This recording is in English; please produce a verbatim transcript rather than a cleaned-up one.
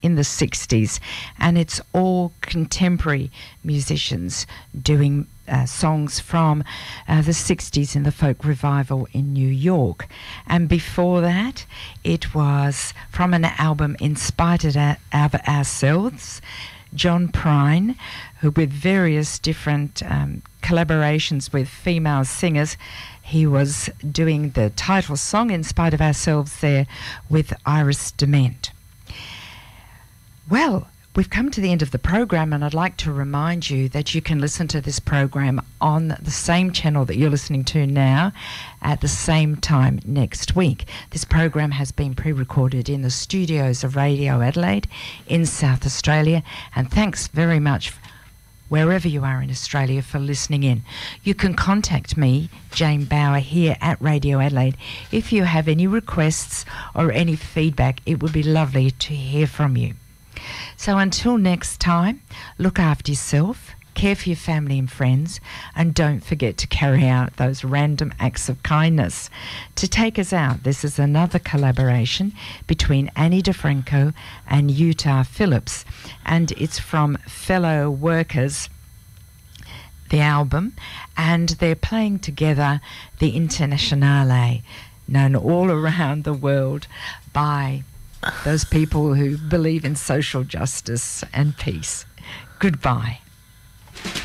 in the sixties, and it's all contemporary musicians doing uh, songs from uh, the sixties in the folk revival in New York. And before that, it was from an album In Spite of Ourselves, John Prine, who with various different um, collaborations with female singers, he was doing the title song In Spite of Ourselves there with Iris Dement. Well, we've come to the end of the program, and I'd like to remind you that you can listen to this program on the same channel that you're listening to now at the same time next week. This program has been pre-recorded in the studios of Radio Adelaide in South Australia, and thanks very much wherever you are in Australia for listening in. You can contact me, Jane Bauer, here at Radio Adelaide if you have any requests or any feedback. It would be lovely to hear from you. So until next time, look after yourself, care for your family and friends, and don't forget to carry out those random acts of kindness. To take us out, this is another collaboration between Annie DeFranco and Utah Phillips, and it's from Fellow Workers, the album, and they're playing together the Internationale, known all around the world by those people who believe in social justice and peace. Goodbye.